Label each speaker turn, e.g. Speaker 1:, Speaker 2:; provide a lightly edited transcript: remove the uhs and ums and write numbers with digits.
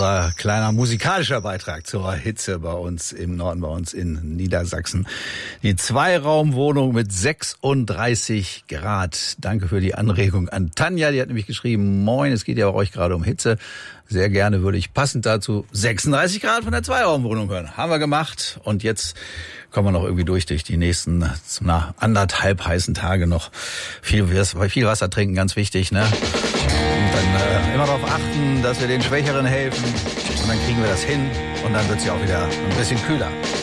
Speaker 1: Kleiner musikalischer Beitrag zur Hitze bei uns im Norden, bei uns in Niedersachsen. Die Zweiraumwohnung mit 36 Grad. Danke für die Anregung an Tanja. Die hat nämlich geschrieben, moin, es geht ja bei euch gerade um Hitze. Sehr gerne würde ich passend dazu 36 Grad von der Zweiraumwohnung hören. Haben wir gemacht. Und jetzt kommen wir noch irgendwie durch die nächsten anderthalb heißen Tage noch. Viel Wasser trinken, ganz wichtig, ne? Und dann immer darauf achten, dass wir den Schwächeren helfen. Und dann kriegen wir das hin. Und dann wird es ja auch wieder ein bisschen kühler.